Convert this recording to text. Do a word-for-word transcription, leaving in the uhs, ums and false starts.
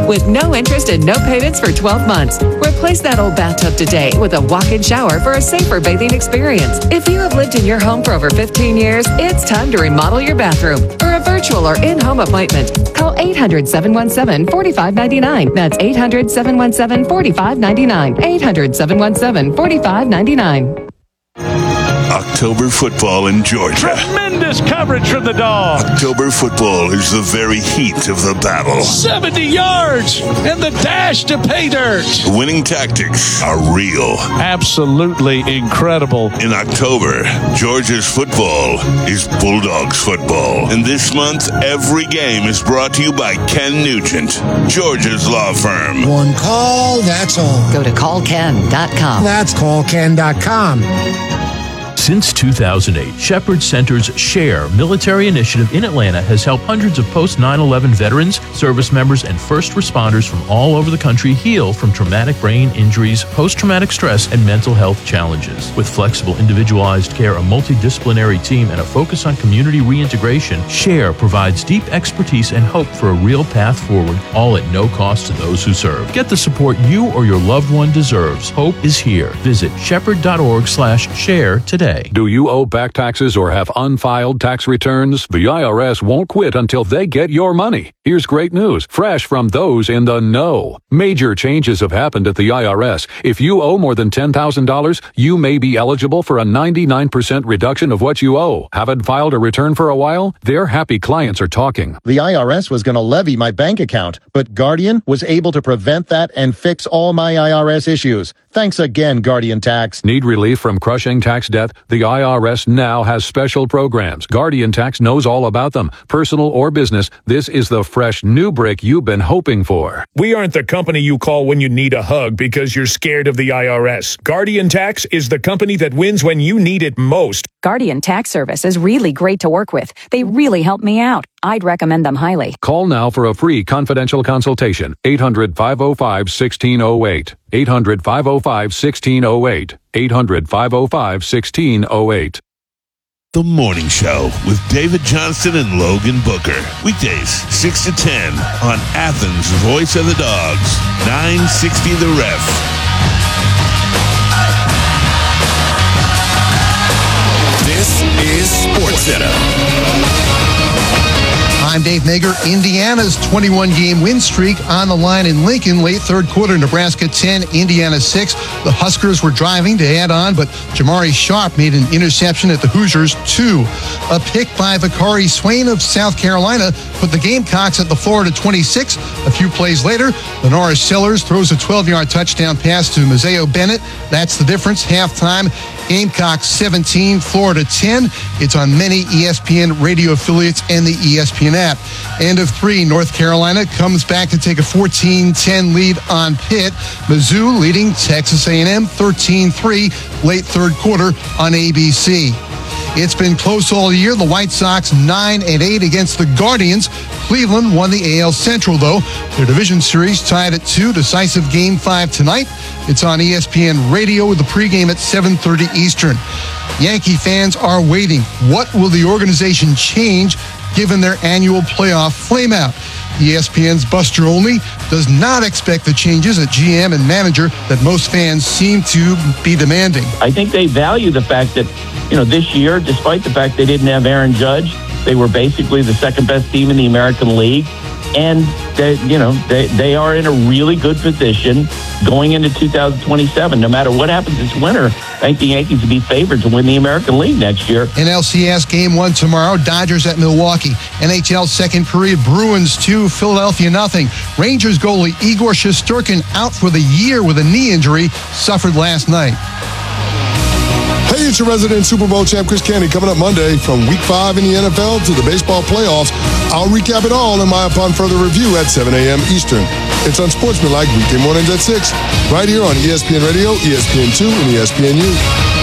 with no interest and no payments for twelve months. Replace that old bathtub today with a walk-in shower for a safer bathing experience. If you have lived in your home for over fifteen years, it's time to remodel your bathroom. For a virtual or in-home appointment, call eight hundred, seven one seven, four five nine nine. That's eight hundred, seven one seven, four five nine nine. eight hundred, seven one seven, four five nine nine. October football in Georgia. Tremendous coverage from the Dogs. October football is the very heat of the battle. seventy yards and the dash to pay dirt. The winning tactics are real. Absolutely incredible. In October, Georgia's football is Bulldogs football. And this month, every game is brought to you by Ken Nugent, Georgia's law firm. One call, that's all. Go to call ken dot com. That's call ken dot com. Since two thousand eight, Shepherd Center's SHARE military initiative in Atlanta has helped hundreds of post nine eleven veterans, service members, and first responders from all over the country heal from traumatic brain injuries, post-traumatic stress, and mental health challenges. With flexible, individualized care, a multidisciplinary team, and a focus on community reintegration, SHARE provides deep expertise and hope for a real path forward, all at no cost to those who serve. Get the support you or your loved one deserves. Hope is here. Visit shepherd dot org slash share today. Do you owe back taxes or have unfiled tax returns? The I R S won't quit until they get your money. Here's great news, fresh from those in the know. Major changes have happened at the I R S. If you owe more than ten thousand dollars, you may be eligible for a ninety-nine percent reduction of what you owe. Haven't filed a return for a while? Their happy clients are talking. The I R S was going to levy my bank account, but Guardian was able to prevent that and fix all my I R S issues. Thanks again, Guardian Tax. Need relief from crushing tax debt? The I R S now has special programs. Guardian Tax knows all about them. Personal or business, this is the fresh new brick you've been hoping for. We aren't the company you call when you need a hug because you're scared of the I R S. Guardian Tax is the company that wins when you need it most. Guardian Tax Service is really great to work with. They really help me out. I'd recommend them highly. Call now for a free confidential consultation. eight hundred, five oh five, one six oh eight. eight hundred, five oh five, one six oh eight. eight hundred, five oh five, one six oh eight. The Morning Show with David Johnston and Logan Booker. Weekdays, six to ten on Athens' Voice of the Dogs. nine sixty The Ref. This is SportsCenter. I'm Dave Mager. Indiana's twenty-one game win streak on the line in Lincoln. Late third quarter, Nebraska ten, Indiana six. The Huskers were driving to add on, but Jamari Sharp made an interception at the Hoosiers two. A pick by Vakari Swain of South Carolina put the Gamecocks at the Florida twenty-six. A few plays later, Lenora Sellers throws a twelve-yard touchdown pass to Mazeo Bennett. That's the difference. Halftime, Gamecocks seventeen, Florida ten. It's on many E S P N radio affiliates and the E S P N app. End of three, North Carolina comes back to take a fourteen ten lead on Pitt. Mizzou leading Texas A and M thirteen three, late third quarter on A B C. It's been close all year. The White Sox nine and eight against the Guardians. Cleveland won the A L Central, though. Their division series tied at two. Decisive game five tonight. It's on E S P N Radio with the pregame at seven thirty Eastern. Yankee fans are waiting. What will the organization change given their annual playoff flameout? E S P N's Buster Olney does not expect the changes at G M and manager that most fans seem to be demanding. I think they value the fact that, you know, this year, despite the fact they didn't have Aaron Judge, they were basically the second best team in the American League. And, they, you know, they, they are in a really good position going into two thousand twenty-seven. No matter what happens this winter, I think the Yankees will be favored to win the American League next year. N L C S game one tomorrow, Dodgers at Milwaukee. N H L second period, Bruins two, Philadelphia nothing. Rangers goalie Igor Shesterkin out for the year with a knee injury, suffered last night. Hey, it's your resident Super Bowl champ, Chris Canty, coming up Monday from Week five in the N F L to the baseball playoffs. I'll recap it all in my Upon Further Review at seven a.m. Eastern. It's Unsportsmanlike weekday mornings at six, right here on E S P N Radio, E S P N two, and E S P N U.